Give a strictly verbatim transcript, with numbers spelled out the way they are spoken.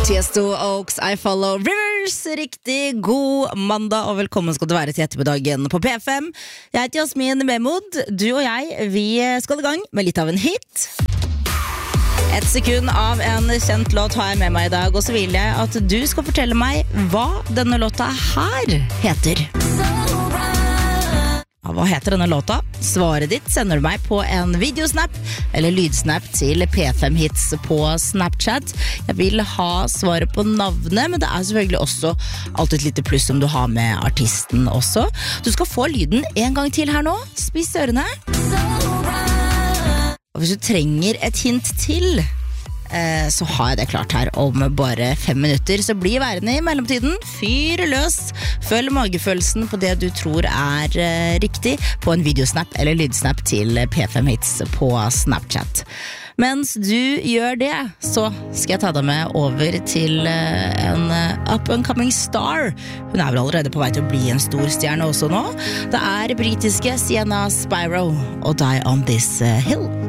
Tiesto Oaks, I Follow Rivers. Riktig god mandag og velkommen skal du være til ettermiddagen på P fem. Jeg heter Jasmin Mehmood. Du og jeg, vi skal i gang med litt av en hit. Et sekund av en kjent låt har jeg med meg i dag, og så vil jeg at du skal fortelle meg hva denne låta her heter. Hva heter denne låta? Svaret ditt sender du meg på en videosnap eller lydsnap til P fem Hits på Snapchat. Jeg vil ha svaret på navnet, men det er selvfølgelig også alltid et lite pluss om du har med artisten også. Du skal få lyden en gang til her nå. Spiss ørene. Og hvis du trenger et hint til, eh, så har jeg det klart her om bare fem minutter. Så bli værende i mellomtiden. Fyr løs. Følg magefølelsen på det du tror er eh, riktig på en videosnap eller lydsnap til P fem Hits på Snapchat. Mens du gjør det, så skal jeg ta deg med over til eh, en up and coming star. Hun er vel allerede på vei til å bli en stor stjerne også nå. Det er britiske Sienna Spyro og Die on This Hill.